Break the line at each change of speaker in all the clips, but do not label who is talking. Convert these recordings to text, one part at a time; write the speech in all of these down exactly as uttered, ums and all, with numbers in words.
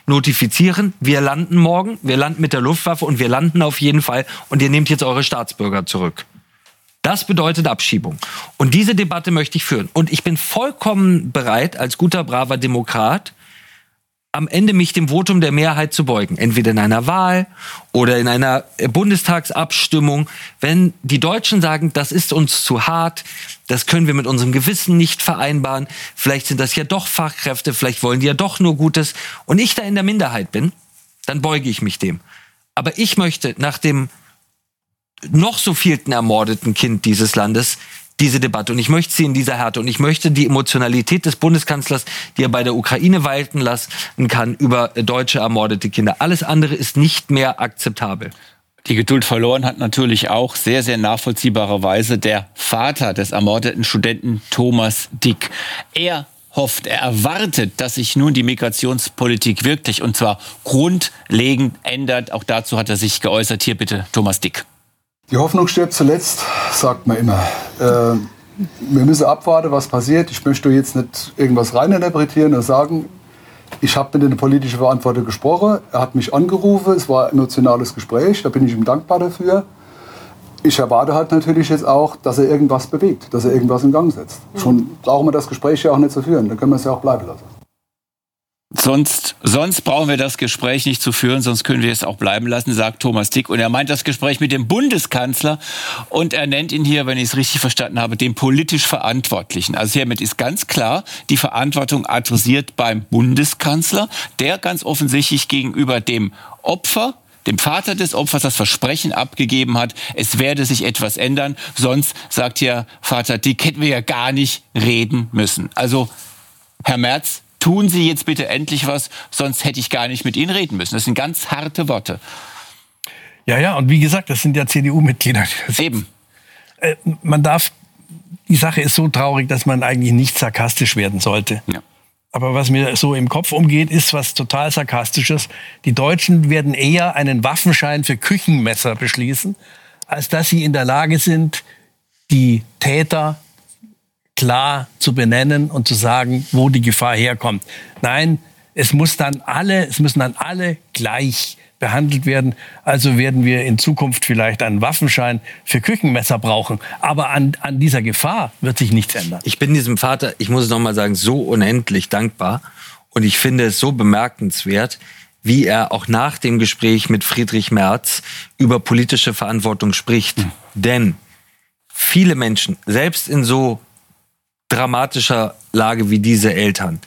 notifizieren, wir landen morgen, wir landen mit der Luftwaffe und wir landen auf jeden Fall und ihr nehmt jetzt eure Staatsbürger zurück. Das bedeutet Abschiebung. Und diese Debatte möchte ich führen. Und ich bin vollkommen bereit, als guter, braver Demokrat, am Ende mich dem Votum der Mehrheit zu beugen. Entweder in einer Wahl oder in einer Bundestagsabstimmung. Wenn die Deutschen sagen, das ist uns zu hart, das können wir mit unserem Gewissen nicht vereinbaren, vielleicht sind das ja doch Fachkräfte, vielleicht wollen die ja doch nur Gutes, und ich da in der Minderheit bin, dann beuge ich mich dem. Aber ich möchte nach dem noch so vielten ermordeten Kind dieses Landes diese Debatte. Und ich möchte sie in dieser Härte. Und ich möchte die Emotionalität des Bundeskanzlers, die er bei der Ukraine walten lassen kann, über deutsche ermordete Kinder. Alles andere ist nicht mehr akzeptabel.
Die Geduld verloren hat natürlich auch sehr, sehr nachvollziehbarerweise der Vater des ermordeten Studenten Thomas Dick. Er hofft, er erwartet, dass sich nun die Migrationspolitik wirklich, und zwar grundlegend ändert. Auch dazu hat er sich geäußert. Hier bitte Thomas Dick.
Die Hoffnung stirbt zuletzt, sagt man immer. Äh, wir müssen abwarten, was passiert. Ich möchte jetzt nicht irgendwas reininterpretieren oder sagen. Ich habe mit dem politischen Verantwortlichen gesprochen. Er hat mich angerufen. Es war ein emotionales Gespräch. Da bin ich ihm dankbar dafür. Ich erwarte halt natürlich jetzt auch, dass er irgendwas bewegt, dass er irgendwas in Gang setzt. Mhm. Schon brauchen wir das Gespräch ja auch nicht zu führen. Dann können wir es ja auch bleiben lassen.
Sonst, sonst brauchen wir das Gespräch nicht zu führen, sonst können wir es auch bleiben lassen, sagt Thomas Dick. Und er meint das Gespräch mit dem Bundeskanzler und er nennt ihn hier, wenn ich es richtig verstanden habe, den politisch Verantwortlichen. Also hiermit ist ganz klar die Verantwortung adressiert beim Bundeskanzler, der ganz offensichtlich gegenüber dem Opfer, dem Vater des Opfers, das Versprechen abgegeben hat, es werde sich etwas ändern. Sonst, sagt hier Vater Dick, hätten wir ja gar nicht reden müssen. Also, Herr Merz, tun Sie jetzt bitte endlich was, sonst hätte ich gar nicht mit Ihnen reden müssen. Das sind ganz harte Worte.
Ja, ja, und wie gesagt, das sind ja C D U-Mitglieder.
Eben.
Äh, man darf, die Sache ist so traurig, dass man eigentlich nicht sarkastisch werden sollte. Ja. Aber was mir so im Kopf umgeht, ist was total Sarkastisches. Die Deutschen werden eher einen Waffenschein für Küchenmesser beschließen, als dass sie in der Lage sind, die Täter klar zu benennen und zu sagen, wo die Gefahr herkommt. Nein, es muss dann alle, es müssen dann alle gleich behandelt werden. Also werden wir in Zukunft vielleicht einen Waffenschein für Küchenmesser brauchen. Aber an, an dieser Gefahr wird sich nichts ändern.
Ich bin diesem Vater, ich muss es noch mal sagen, so unendlich dankbar. Und ich finde es so bemerkenswert, wie er auch nach dem Gespräch mit Friedrich Merz über politische Verantwortung spricht. Mhm. Denn viele Menschen, selbst in so dramatischer Lage wie diese Eltern,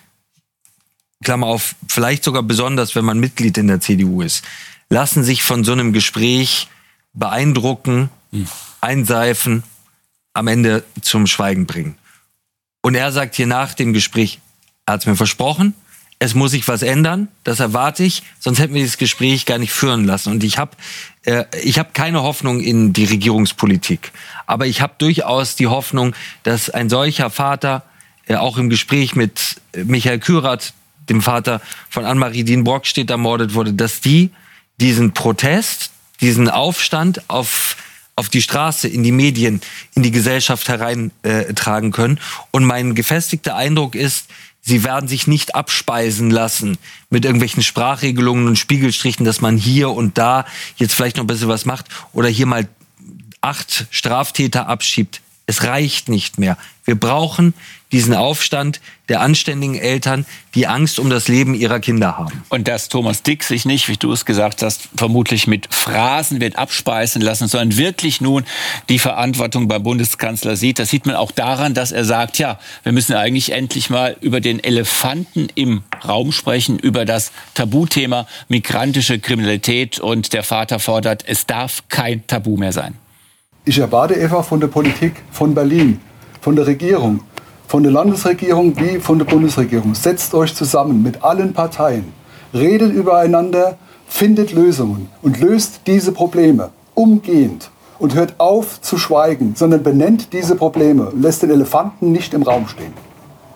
Klammer auf, vielleicht sogar besonders, wenn man Mitglied in der C D U ist, lassen sich von so einem Gespräch beeindrucken, mhm. einseifen, am Ende zum Schweigen bringen. Und er sagt hier nach dem Gespräch, er hat es mir versprochen, es muss sich was ändern, das erwarte ich, sonst hätten wir dieses Gespräch gar nicht führen lassen. Und ich habe äh, ich hab keine Hoffnung in die Regierungspolitik. Aber ich habe durchaus die Hoffnung, dass ein solcher Vater, äh, auch im Gespräch mit Michael Kürath, dem Vater von Annemarie Dien-Brockstedt, ermordet wurde, dass die diesen Protest, diesen Aufstand auf, auf die Straße, in die Medien, in die Gesellschaft hereintragen äh, können. Und mein gefestigter Eindruck ist, sie werden sich nicht abspeisen lassen mit irgendwelchen Sprachregelungen und Spiegelstrichen, dass man hier und da jetzt vielleicht noch ein bisschen was macht oder hier mal acht Straftäter abschiebt. Es reicht nicht mehr. Wir brauchen diesen Aufstand der anständigen Eltern, die Angst um das Leben ihrer Kinder haben.
Und dass Thomas Dick sich nicht, wie du es gesagt hast, vermutlich mit Phrasen wird abspeisen lassen, sondern wirklich nun die Verantwortung beim Bundeskanzler sieht. Das sieht man auch daran, dass er sagt, ja, wir müssen eigentlich endlich mal über den Elefanten im Raum sprechen, über das Tabuthema migrantische Kriminalität. Und der Vater fordert, es darf kein Tabu mehr sein.
Ich erwarte einfach von der Politik, von Berlin, von der Regierung, von der Landesregierung wie von der Bundesregierung. Setzt euch zusammen mit allen Parteien, redet übereinander, findet Lösungen und löst diese Probleme umgehend und hört auf zu schweigen, sondern benennt diese Probleme und lässt den Elefanten nicht im Raum stehen.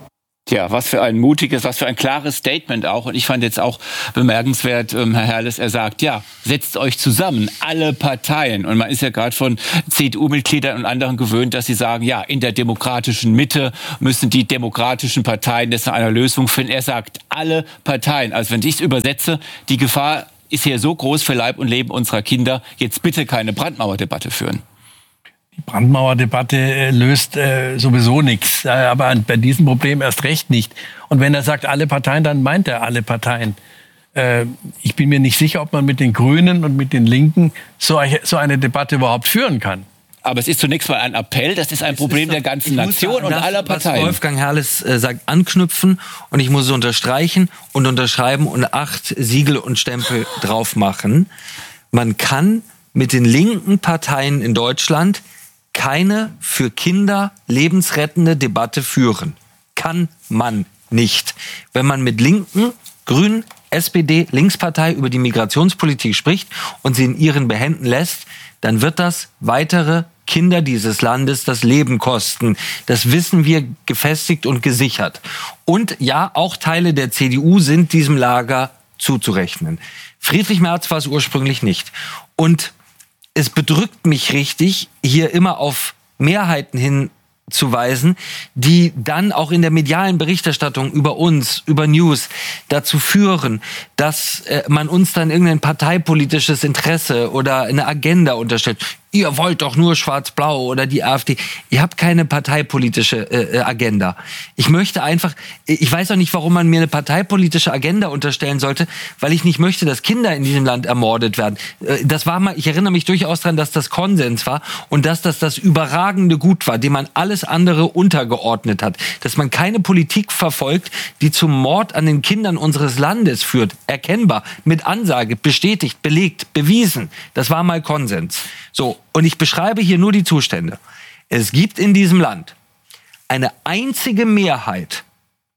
Tja, was für ein mutiges, was für ein klares Statement auch. Und ich fand jetzt auch bemerkenswert, ähm, Herr Herles, er sagt, ja, setzt euch zusammen, alle Parteien. Und man ist ja gerade von C D U-Mitgliedern und anderen gewöhnt, dass sie sagen, ja, in der demokratischen Mitte müssen die demokratischen Parteien jetzt nach einer Lösung finden. Er sagt, alle Parteien. Also wenn ich es übersetze, die Gefahr ist hier so groß für Leib und Leben unserer Kinder, jetzt bitte keine Brandmauerdebatte führen.
Die Brandmauerdebatte äh, löst äh, sowieso nichts, äh, aber bei diesem Problem erst recht nicht. Und wenn er sagt, alle Parteien, dann meint er alle Parteien. Äh, ich bin mir nicht sicher, ob man mit den Grünen und mit den Linken so, so eine Debatte überhaupt führen kann.
Aber es ist zunächst mal ein Appell, das ist ein Problem ist doch, der ganzen Nation und aller Parteien.
Was Wolfgang Herles äh, sagt, anknüpfen, und ich muss es unterstreichen und unterschreiben und acht Siegel und Stempel drauf machen. Man kann mit den linken Parteien in Deutschland keine für Kinder lebensrettende Debatte führen. Kann man nicht. Wenn man mit Linken, Grünen, S P D, Linkspartei über die Migrationspolitik spricht und sie in ihren Behänden lässt, dann wird das weitere Kinder dieses Landes das Leben kosten. Das wissen wir gefestigt und gesichert. Und ja, auch Teile der C D U sind diesem Lager zuzurechnen. Friedrich Merz war es ursprünglich nicht. Und es bedrückt mich richtig, hier immer auf Mehrheiten hinzuweisen, die dann auch in der medialen Berichterstattung über uns, über News dazu führen, dass äh, man uns dann irgendein parteipolitisches Interesse oder eine Agenda unterstellt. Ihr wollt doch nur Schwarz-Blau oder die AfD. Ihr habt keine parteipolitische äh, Agenda. Ich möchte einfach, ich weiß auch nicht, warum man mir eine parteipolitische Agenda unterstellen sollte, weil ich nicht möchte, dass Kinder in diesem Land ermordet werden. Äh, das war mal, ich erinnere mich durchaus daran, dass das Konsens war und dass das das überragende Gut war, dem man alles andere untergeordnet hat. Dass man keine Politik verfolgt, die zum Mord an den Kindern unseres Landes führt. Erkennbar, mit Ansage, bestätigt, belegt, bewiesen. Das war mal Konsens. So, und ich beschreibe hier nur die Zustände. Es gibt in diesem Land eine einzige Mehrheit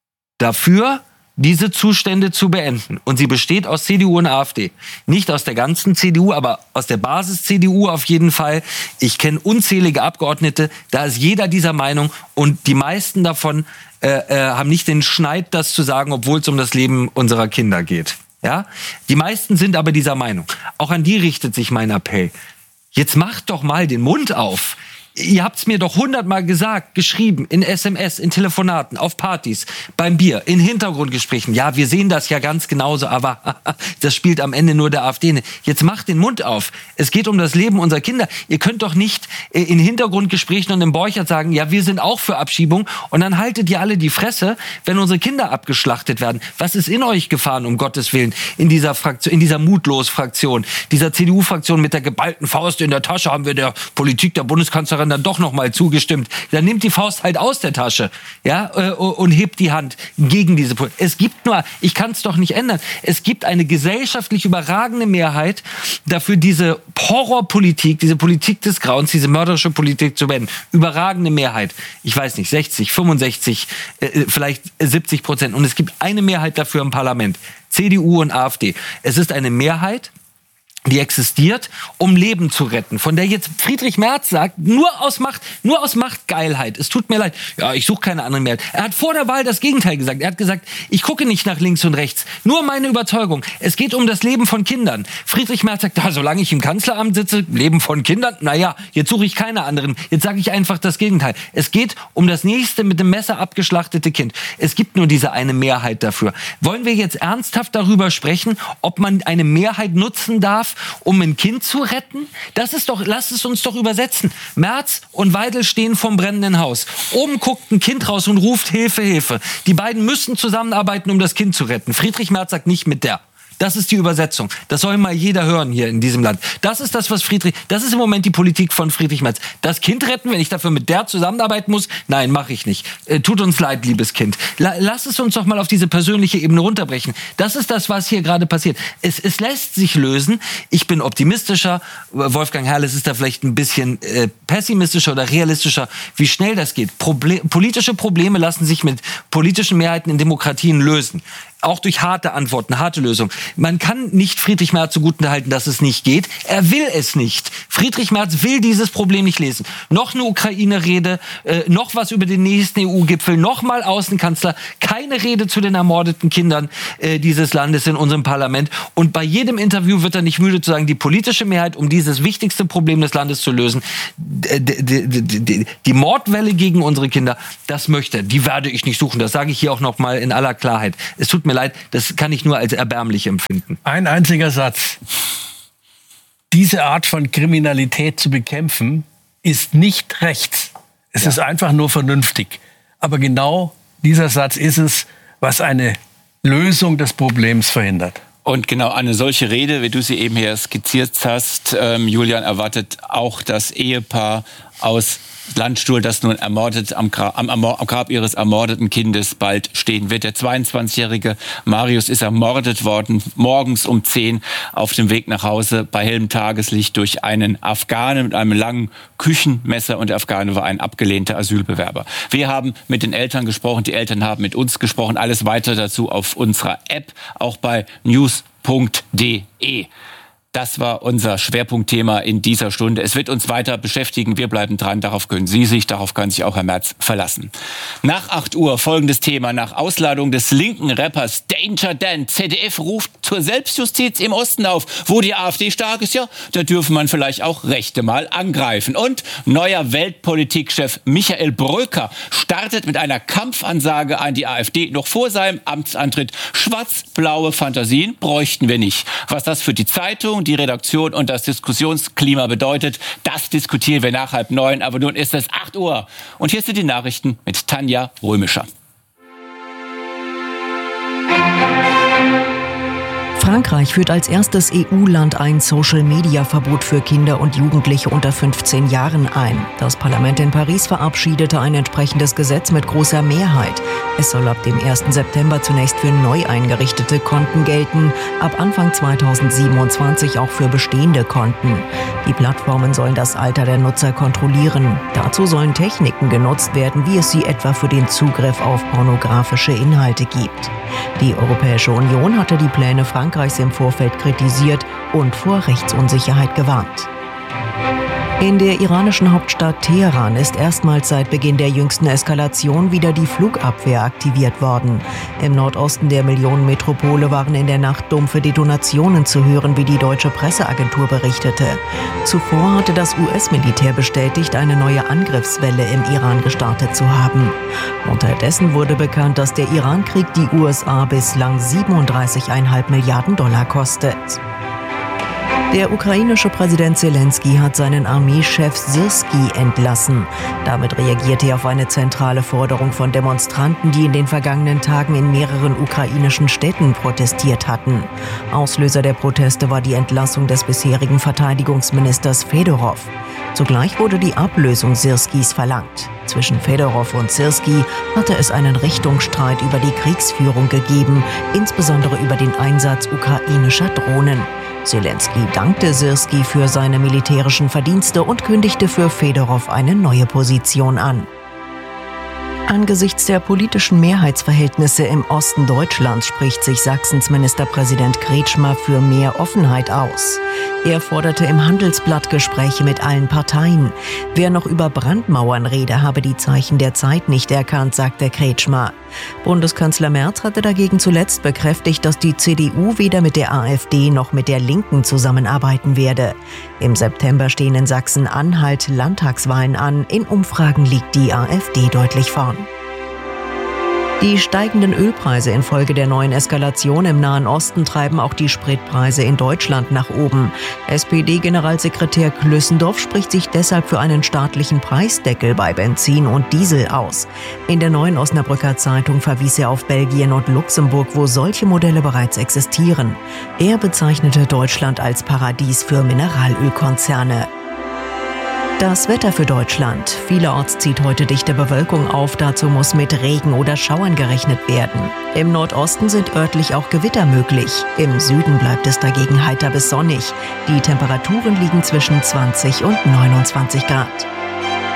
dafür, diese Zustände zu beenden. Und sie besteht aus C D U und AfD. Nicht aus der ganzen C D U, aber aus der Basis-C D U auf jeden Fall. Ich kenne unzählige Abgeordnete, da ist jeder dieser Meinung. Und die meisten davon äh, äh, haben nicht den Schneid, das zu sagen, obwohl es um das Leben unserer Kinder geht. Ja? Die meisten sind aber dieser Meinung. Auch an die richtet sich mein Appell. Jetzt macht doch mal den Mund auf. Ihr habt's mir doch hundertmal gesagt, geschrieben, in S M S, in Telefonaten, auf Partys, beim Bier, in Hintergrundgesprächen. Ja, wir sehen das ja ganz genauso, aber das spielt am Ende nur der AfD. Jetzt macht den Mund auf. Es geht um das Leben unserer Kinder. Ihr könnt doch nicht in Hintergrundgesprächen und im Borchert sagen, ja, wir sind auch für Abschiebung, und dann haltet ihr alle die Fresse, wenn unsere Kinder abgeschlachtet werden. Was ist in euch gefahren, um Gottes Willen, in dieser Fraktion, in dieser Mutlos-Fraktion, dieser C D U-Fraktion mit der geballten Faust in der Tasche haben wir der Politik der Bundeskanzlerin dann doch noch mal zugestimmt. Dann nimmt die Faust halt aus der Tasche, ja, und hebt die Hand gegen diese Politik. Es gibt nur, ich kann es doch nicht ändern, es gibt eine gesellschaftlich überragende Mehrheit dafür, diese Horrorpolitik, diese Politik des Grauens, diese mörderische Politik zu beenden. Überragende Mehrheit. Ich weiß nicht, sechzig, fünfundsechzig, vielleicht siebzig Prozent. Und es gibt eine Mehrheit dafür im Parlament. C D U und AfD. Es ist eine Mehrheit, die existiert, um Leben zu retten. Von der jetzt Friedrich Merz sagt, nur aus Macht, nur aus Machtgeilheit. Es tut mir leid. Ja, ich suche keine andere Mehrheit. Er hat vor der Wahl das Gegenteil gesagt. Er hat gesagt, ich gucke nicht nach links und rechts. Nur meine Überzeugung. Es geht um das Leben von Kindern. Friedrich Merz sagt, ja, solange ich im Kanzleramt sitze, Leben von Kindern, naja, jetzt suche ich keine anderen. Jetzt sage ich einfach das Gegenteil. Es geht um das nächste mit dem Messer abgeschlachtete Kind. Es gibt nur diese eine Mehrheit dafür. Wollen wir jetzt ernsthaft darüber sprechen, ob man eine Mehrheit nutzen darf, um ein Kind zu retten? Das ist doch, lasst es uns doch übersetzen. Merz und Weidel stehen vorm brennenden Haus. Oben guckt ein Kind raus und ruft Hilfe, Hilfe. Die beiden müssen zusammenarbeiten, um das Kind zu retten. Friedrich Merz sagt nicht mit der. Das ist die Übersetzung. Das soll mal jeder hören hier in diesem Land. Das ist das, was Friedrich, das ist im Moment die Politik von Friedrich Merz. Das Kind retten, wenn ich dafür mit der zusammenarbeiten muss? Nein, mache ich nicht. Äh, tut uns leid, liebes Kind. La, lass es uns doch mal auf diese persönliche Ebene runterbrechen. Das ist das, was hier gerade passiert. Es, es lässt sich lösen. Ich bin optimistischer. Wolfgang Herles ist da vielleicht ein bisschen äh, pessimistischer oder realistischer, wie schnell das geht. Proble- politische Probleme lassen sich mit politischen Mehrheiten in Demokratien lösen. auch durch harte Antworten, harte Lösungen. Man kann nicht Friedrich Merz zugutehalten, dass es nicht geht. Er will es nicht. Friedrich Merz will dieses Problem nicht lesen. Noch eine Ukraine-Rede, äh, noch was über den nächsten E U-Gipfel, noch mal Außenkanzler, keine Rede zu den ermordeten Kindern äh, dieses Landes in unserem Parlament. Und bei jedem Interview wird er nicht müde zu sagen, die politische Mehrheit, um dieses wichtigste Problem des Landes zu lösen, die, die, die, die, die Mordwelle gegen unsere Kinder, das möchte er. Die werde ich nicht suchen. Das sage ich hier auch noch mal in aller Klarheit. Es tut mir leid, das kann ich nur als erbärmlich empfinden.
Ein einziger Satz. Diese Art von Kriminalität zu bekämpfen, ist nicht rechts. Es ja. ist einfach nur vernünftig. Aber genau dieser Satz ist es, was eine Lösung des Problems verhindert.
Und genau eine solche Rede, wie du sie eben hier skizziert hast, ähm, Julian, erwartet auch das Ehepaar aus Landstuhl, das nun ermordet am Grab, am, am Grab ihres ermordeten Kindes bald stehen wird. Der zweiundzwanzigjährige Marius ist ermordet worden, morgens um zehn auf dem Weg nach Hause bei hellem Tageslicht durch einen Afghanen mit einem langen Küchenmesser, und der Afghane war ein abgelehnter Asylbewerber. Wir haben mit den Eltern gesprochen, die Eltern haben mit uns gesprochen. Alles weitere dazu auf unserer App, auch bei news punkt de. Das war unser Schwerpunktthema in dieser Stunde. Es wird uns weiter beschäftigen. Wir bleiben dran. Darauf können Sie sich, darauf kann sich auch Herr Merz verlassen. Nach acht Uhr folgendes Thema. Nach Ausladung des linken Rappers Danger Dan. Z D F ruft zur Selbstjustiz im Osten auf. Wo die AfD stark ist, ja, da dürfen man vielleicht auch Rechte mal angreifen. Und neuer Weltpolitikchef Michael Bröker startet mit einer Kampfansage an die AfD noch vor seinem Amtsantritt. Schwarz-blaue Fantasien bräuchten wir nicht. Was das für die Zeitung, die Redaktion und das Diskussionsklima bedeutet, das diskutieren wir nach halb neun. Aber nun ist es acht Uhr. Und hier sind die Nachrichten mit Tanja Römischer.
Frankreich führt als erstes E U-Land ein Social-Media-Verbot für Kinder und Jugendliche unter fünfzehn Jahren ein. Das Parlament in Paris verabschiedete ein entsprechendes Gesetz mit großer Mehrheit. Es soll ab dem ersten September zunächst für neu eingerichtete Konten gelten, ab Anfang zweitausendsiebenundzwanzig auch für bestehende Konten. Die Plattformen sollen das Alter der Nutzer kontrollieren. Dazu sollen Techniken genutzt werden, wie es sie etwa für den Zugriff auf pornografische Inhalte gibt. Die Europäische Union hatte die Pläne Frankreichs im Vorfeld kritisiert und vor Rechtsunsicherheit gewarnt. In der iranischen Hauptstadt Teheran ist erstmals seit Beginn der jüngsten Eskalation wieder die Flugabwehr aktiviert worden. Im Nordosten der Millionenmetropole waren in der Nacht dumpfe Detonationen zu hören, wie die deutsche Presseagentur berichtete. Zuvor hatte das U S-Militär bestätigt, eine neue Angriffswelle im Iran gestartet zu haben. Unterdessen wurde bekannt, dass der Irankrieg die U S A bislang siebenunddreißig Komma fünf Milliarden Dollar kostet. Der ukrainische Präsident Zelensky hat seinen Armeechef Syrskij entlassen. Damit reagierte er auf eine zentrale Forderung von Demonstranten, die in den vergangenen Tagen in mehreren ukrainischen Städten protestiert hatten. Auslöser der Proteste war die Entlassung des bisherigen Verteidigungsministers Fedorov. Zugleich wurde die Ablösung Syrskijs verlangt. Zwischen Fedorov und Syrskij hatte es einen Richtungsstreit über die Kriegsführung gegeben, insbesondere über den Einsatz ukrainischer Drohnen. Zelensky dankte Syrskij für seine militärischen Verdienste und kündigte für Fedorov eine neue Position an. Angesichts der politischen Mehrheitsverhältnisse im Osten Deutschlands spricht sich Sachsens Ministerpräsident Kretschmer für mehr Offenheit aus. Er forderte im Handelsblatt Gespräche mit allen Parteien. Wer noch über Brandmauern rede, habe die Zeichen der Zeit nicht erkannt, sagte Kretschmer. Bundeskanzler Merz hatte dagegen zuletzt bekräftigt, dass die C D U weder mit der AfD noch mit der Linken zusammenarbeiten werde. Im September stehen in Sachsen-Anhalt Landtagswahlen an. In Umfragen liegt die AfD deutlich vorn. Die steigenden Ölpreise infolge der neuen Eskalation im Nahen Osten treiben auch die Spritpreise in Deutschland nach oben. S P D-Generalsekretär Klüssendorf spricht sich deshalb für einen staatlichen Preisdeckel bei Benzin und Diesel aus. In der Neuen Osnabrücker Zeitung verwies er auf Belgien und Luxemburg, wo solche Modelle bereits existieren. Er bezeichnete Deutschland als Paradies für Mineralölkonzerne. Das Wetter für Deutschland. Vielerorts zieht heute dichte Bewölkung auf, dazu muss mit Regen oder Schauern gerechnet werden. Im Nordosten sind örtlich auch Gewitter möglich. Im Süden bleibt es dagegen heiter bis sonnig. Die Temperaturen liegen zwischen zwanzig und neunundzwanzig Grad.